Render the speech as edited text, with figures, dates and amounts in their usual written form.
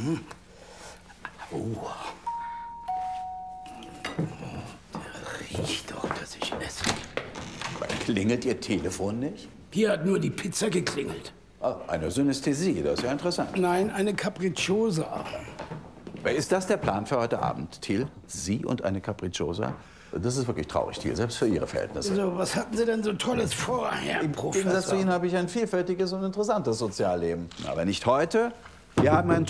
Oh. Der riecht doch, dass ich esse. Klingelt Ihr Telefon nicht? Hier hat nur die Pizza geklingelt. Ah, eine Synästhesie, das ist ja interessant. Nein, eine Capricciosa. Ist das der Plan für heute Abend, Thiel? Sie und eine Capricciosa? Das ist wirklich traurig, Thiel, selbst für Ihre Verhältnisse. Also, was hatten Sie denn so Tolles vor, Herr Im Professor? Gegensatz zu Ihnen habe ich ein vielfältiges und interessantes Sozialleben. Aber nicht heute. Wir haben einen